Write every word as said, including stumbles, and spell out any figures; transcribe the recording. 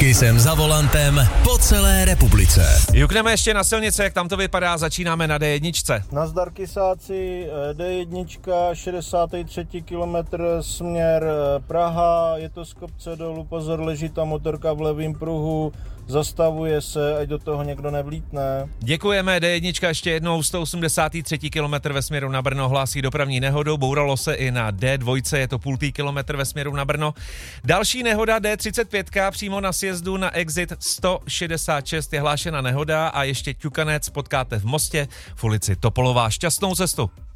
Kisem za volantem po celé republice. Jukneme ještě na silnice, jak tam to vypadá, začínáme na dé jedna. Nazdar Kisáci, dé jedna, šedesátý třetí kilometr, směr Praha, je to z kopce dolů, pozor, leží ta motorka v levém pruhu, zastavuje se, ať do toho někdo nevlítne. Děkujeme, dé jedna ještě jednou, sto osmdesátý třetí kilometr ve směru na Brno hlásí dopravní nehodu, bouralo se i na dé dva, je to půltý kilometr ve směru na Brno. Další nehoda dé třicet pět, přímo na sjezdu na exit sto šedesát šest je hlášena nehoda a ještě ťukanec potkáte v Mostě v ulici Topolová. Šťastnou cestu.